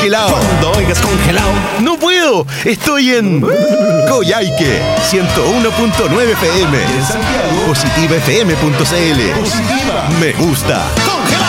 Congelado. Cuando oigas congelado. No puedo. Estoy en Coyhaique 101.9 FM. En Santiago. Positivafm.cl. Positiva. Me gusta. Congelado.